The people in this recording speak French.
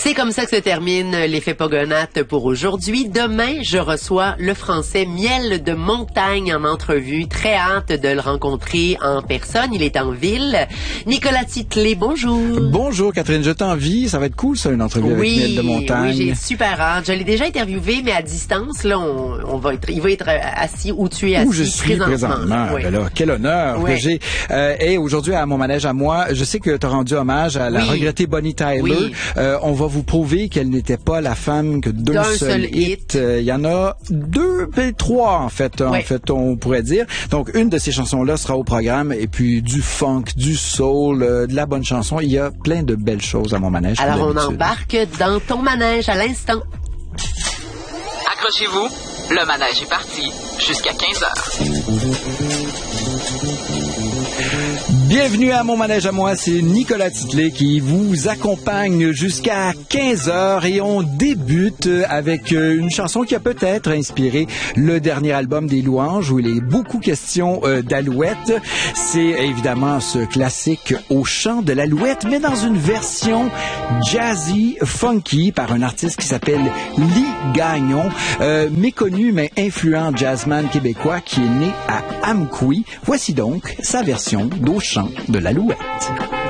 C'est comme ça que se termine l'effet Pogonate pour aujourd'hui. Demain, je reçois le Français Miel de Montagne en entrevue. Très hâte de le rencontrer en personne. Il est en ville. Nicolas Titley, bonjour. Bonjour Catherine, je t'envie. Ça va être cool ça, une entrevue avec Miel de Montagne. Oui, j'ai super hâte. Je l'ai déjà interviewé, mais à distance. Là, il va être assis où tu es assis. Où je suis présentement. Oui. Ben là, quel honneur que j'ai. Et aujourd'hui, à mon manège à moi, je sais que tu as rendu hommage à la regrettée Bonnie Tyler. Oui. On va vous prouver qu'elle n'était pas la femme que d'un seul hit. Il y en a trois, en fait, on pourrait dire. Donc, une de ces chansons-là sera au programme. Et puis, du funk, du soul, de la bonne chanson. Il y a plein de belles choses à mon manège. Alors, on embarque dans ton manège à l'instant. Accrochez-vous, le manège est parti jusqu'à 15h. Bienvenue à mon manège à moi, c'est Nicolas Titley qui vous accompagne jusqu'à 15h et on débute avec une chanson qui a peut-être inspiré le dernier album des Louanges où il est beaucoup question d'alouette. C'est évidemment ce classique Au chant de l'alouette, mais dans une version jazzy, funky par un artiste qui s'appelle Lee Gagnon, méconnu mais influent jazzman québécois qui est né à Amqui. Voici donc sa version d'Au chant de l'alouette.